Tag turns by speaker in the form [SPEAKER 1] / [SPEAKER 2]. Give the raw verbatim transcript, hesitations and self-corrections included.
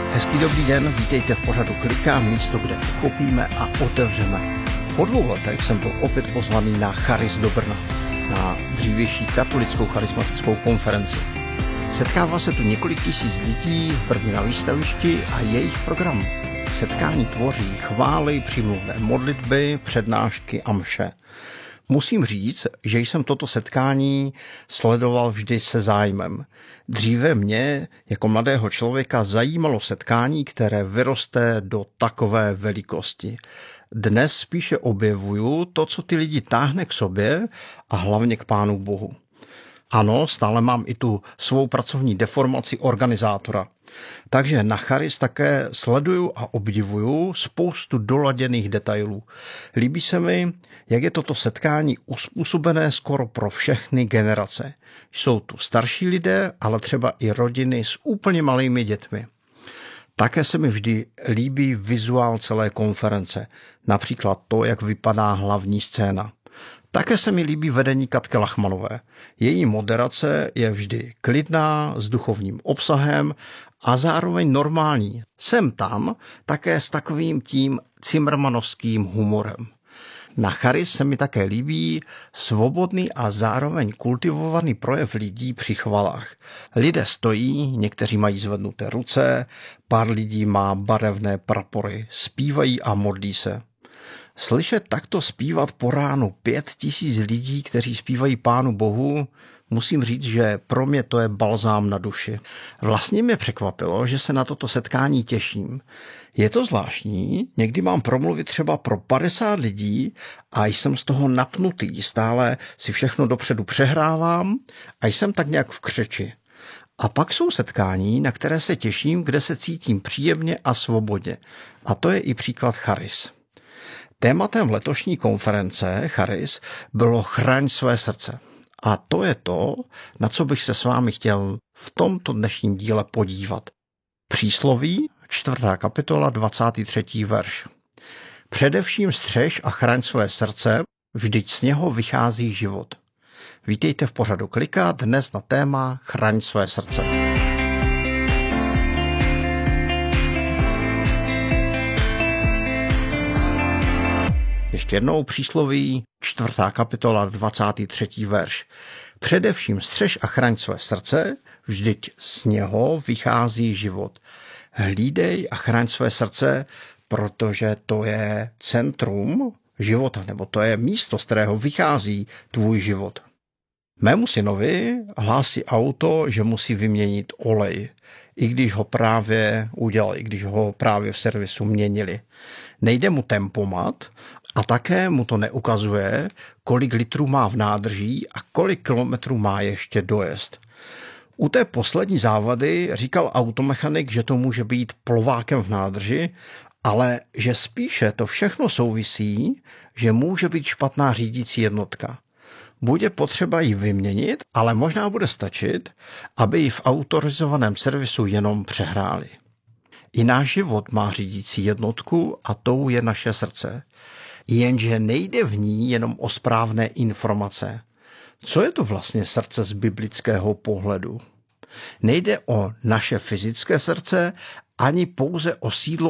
[SPEAKER 1] Hezký dobrý den, vítejte v pořadu Klika, místo, kde pochopíme a otevřeme. Po dvou letech jsem byl opět pozvaný na Charis do Brna, na dřívější katolickou charismatickou konferenci. Setkává se tu několik tisíc lidí v Brně na výstavišti a jejich program. Setkání tvoří chvály, přímluvné modlitby, přednášky a mše. Musím říct, že jsem toto setkání sledoval vždy se zájmem. Dříve mě jako mladého člověka zajímalo setkání, které vyroste do takové velikosti. Dnes spíše objevuju to, co ty lidi táhne k sobě a hlavně k Pánu Bohu. Ano, stále mám i tu svou pracovní deformaci organizátora. Takže na Charis také sleduju a obdivuju spoustu doladěných detailů. Líbí se mi, jak je toto setkání uspůsobené skoro pro všechny generace. Jsou tu starší lidé, ale třeba i rodiny s úplně malými dětmi. Také se mi vždy líbí vizuál celé konference, například to, jak vypadá hlavní scéna. Také se mi líbí vedení Katky Lachmanové. Její moderace je vždy klidná, s duchovním obsahem a zároveň normální. Jsem tam také s takovým tím cimrmanovským humorem. Na Charis se mi také líbí svobodný a zároveň kultivovaný projev lidí při chvalách. Lidé stojí, někteří mají zvednuté ruce, pár lidí má barevné prapory, zpívají a modlí se. Slyšet takto zpívat po ránu pět tisíc lidí, kteří zpívají Pánu Bohu, musím říct, že pro mě to je balzám na duši. Vlastně mě překvapilo, že se na toto setkání těším. Je to zvláštní, někdy mám promluvit třeba pro padesát lidí a jsem z toho napnutý, stále si všechno dopředu přehrávám a jsem tak nějak v křeči. A pak jsou setkání, na které se těším, kde se cítím příjemně a svobodně. A to je i příklad Charis. Tématem letošní konference Charis bylo Chraň své srdce. A to je to, na co bych se s vámi chtěl v tomto dnešním díle podívat. Přísloví, čtvrtá kapitola, dvacátý třetí verš. Především střež a chraň své srdce, vždyť z něho vychází život. Vítejte v pořadu Klika, dnes na téma Chraň své srdce. Ještě jednou přísloví, čtvrtá kapitola, dvacátý třetí verš. Především střež a chraň své srdce, vždyť z něho vychází život. Hlídej a chraň své srdce, protože to je centrum života, nebo to je místo, z kterého vychází tvůj život. Mému synovi hlásí auto, že musí vyměnit olej, i když ho právě udělali, i když ho právě v servisu měnili. Nejde mu tempomat a také mu to neukazuje, kolik litrů má v nádrží a kolik kilometrů má ještě dojezd. U té poslední závady říkal automechanik, že to může být plovákem v nádrži, ale že spíše to všechno souvisí, že může být špatná řídící jednotka. Bude potřeba ji vyměnit, ale možná bude stačit, aby ji v autorizovaném servisu jenom přehráli. I náš život má řídící jednotku a tou je naše srdce. Jenže nejde v ní jenom o správné informace. Co je to vlastně srdce z biblického pohledu? Nejde o naše fyzické srdce ani pouze o sídlo